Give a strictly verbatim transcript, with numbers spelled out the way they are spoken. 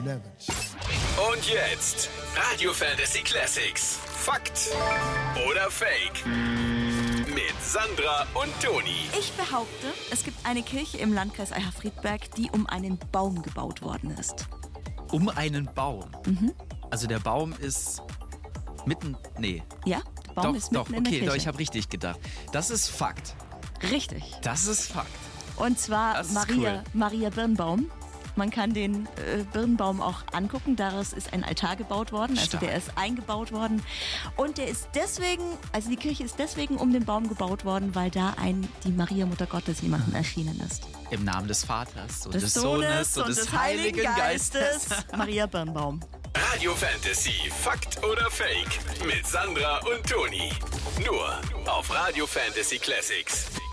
never change. Und jetzt Radio Fantasy Classics. Fakt oder Fake? Mit Sandra und Toni. Ich behaupte, es gibt eine Kirche im Landkreis Eicher-Friedberg, die um einen Baum gebaut worden ist. Um einen Baum? Mhm. Also der Baum ist mitten... Nee. Ja, der Baum doch, ist mitten doch, in der okay, Kirche. doch, ich habe richtig gedacht. Das ist Fakt. Richtig. Das ist Fakt. Und zwar Das ist Maria, cool. Maria Birnbaum. Man kann den äh, Birnbaum auch angucken. Daraus ist ein Altar gebaut worden. Also Stark. der ist eingebaut worden. Und der ist deswegen, also die Kirche ist deswegen um den Baum gebaut worden, weil da ein, die Maria Mutter Gottes jemandem erschienen ist. Im Namen des Vaters und Des, des Sohnes und des Heiligen Geistes. Maria Birnbaum. Radio Fantasy. Fakt oder Fake? Mit Sandra und Toni. Nur auf Radio Fantasy Classics.